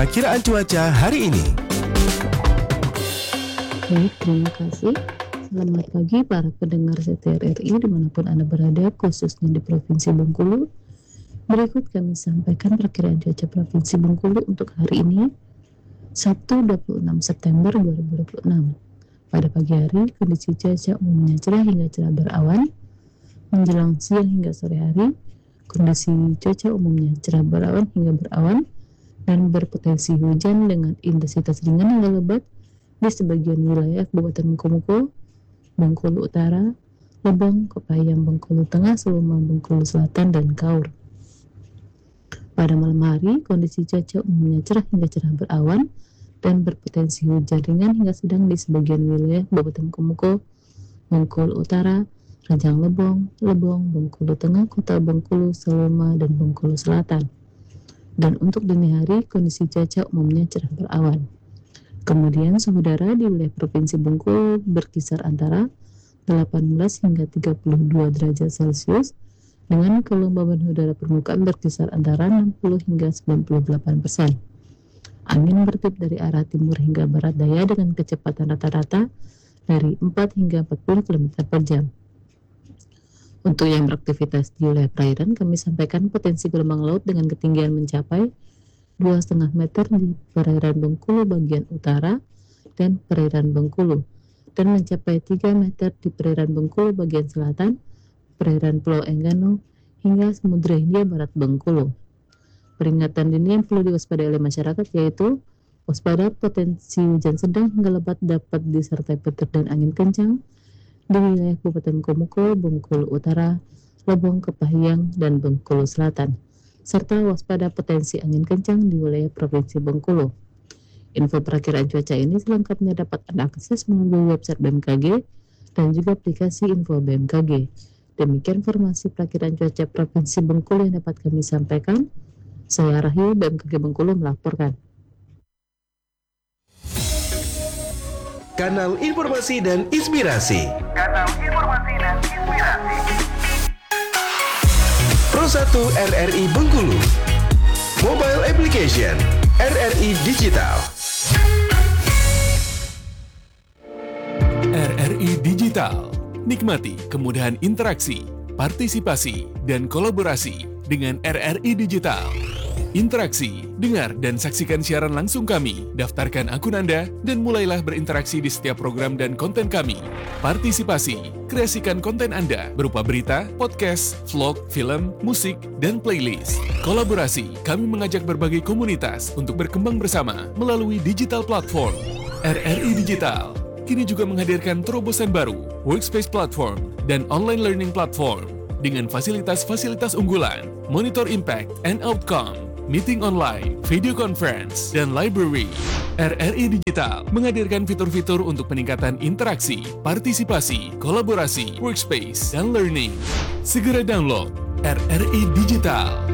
Perakiraan cuaca hari ini. Baik, terima kasih. Selamat pagi para pendengar setia RRI dimanapun Anda berada, khususnya di Provinsi Bengkulu. Berikut kami sampaikan perakiraan cuaca Provinsi Bengkulu untuk hari ini, Sabtu 26 September 2026. Pada pagi hari, kondisi cuaca umumnya cerah hingga cerah berawan. Menjelang siang hingga sore hari, kondisi cuaca umumnya cerah berawan hingga berawan dan berpotensi hujan dengan intensitas ringan hingga lebat di sebagian wilayah Kabupaten Bengkulu, Bengkulu Utara, Lebong, Kepayang, Bengkulu Tengah, Seluma, Bengkulu Selatan, dan Kaur. Pada malam hari, kondisi cuaca umumnya cerah hingga cerah berawan dan berpotensi hujan ringan hingga sedang di sebagian wilayah Kabupaten Bengkulu, Bengkulu Utara, Rajang Lebong, Bengkulu Tengah, Kota Bengkulu, Seluma, dan Bengkulu Selatan. Dan untuk dini hari, kondisi cuaca umumnya cerah berawan. Kemudian suhu udara di wilayah Provinsi Bengkulu berkisar antara 18 hingga 32 derajat Celcius dengan kelembaban udara permukaan berkisar antara 60 hingga 98%. Angin bertiup dari arah timur hingga barat daya dengan kecepatan rata-rata dari 4 hingga 40 km per jam. Untuk yang beraktivitas di wilayah perairan, kami sampaikan potensi gelombang laut dengan ketinggian mencapai 2,5 meter di perairan Bengkulu bagian utara dan perairan Bengkulu, dan mencapai 3 meter di perairan Bengkulu bagian selatan, perairan Pulau Enggano, hingga Samudra Hindia Barat Bengkulu. Peringatan dini yang perlu diwaspadai oleh masyarakat yaitu waspada potensi hujan sedang hingga lebat dapat disertai petir dan angin kencang di wilayah Kabupaten Bengkulu, Bengkulu Utara, Lebong, Kepayang, dan Bengkulu Selatan, serta waspada potensi angin kencang di wilayah Provinsi Bengkulu. Info perakiraan cuaca ini selengkapnya dapat Anda akses melalui website BMKG dan juga aplikasi info BMKG. Demikian informasi perakiraan cuaca Provinsi Bengkulu yang dapat kami sampaikan. Saya Rahyu, BMKG Bengkulu melaporkan. Kanal Informasi dan Inspirasi. Pro 1 RRI Bengkulu. Mobile Application RRI Digital. RRI Digital. Nikmati kemudahan interaksi, partisipasi, dan kolaborasi dengan RRI Digital. Interaksi, dengar dan saksikan siaran langsung kami, daftarkan akun Anda, dan mulailah berinteraksi di setiap program dan konten kami. Partisipasi, kreasikan konten Anda berupa berita, podcast, vlog, film, musik, dan playlist. Kolaborasi, kami mengajak berbagai komunitas untuk berkembang bersama melalui digital platform. RRI Digital kini juga menghadirkan terobosan baru, workspace platform, dan online learning platform dengan fasilitas-fasilitas unggulan, monitor impact and outcome, meeting online, video conference, dan library. RRI Digital menghadirkan fitur-fitur untuk peningkatan interaksi, partisipasi, kolaborasi, workspace, dan learning. Segera download RRI Digital.